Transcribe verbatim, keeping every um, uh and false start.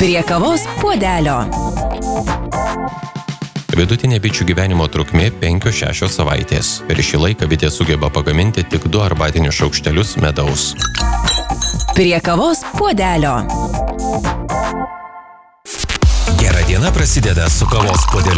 Prie kavos puodelio. Vidutinė bičių gyvenimo trukmė penkios šešios savaitės. Per šį laiką bitė sugeba pagaminti tik du arbatinius šaukštelius medaus. Prie kavos puodelio. Gera diena prasideda su kavos puodeliu.